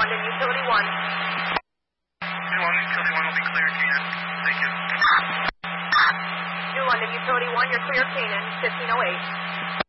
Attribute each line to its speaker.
Speaker 1: London, Utility 1.
Speaker 2: New London, Utility 1 will be clear, Keenan. Thank you.
Speaker 1: New London, Utility 1, you're clear, Canaan, 1508.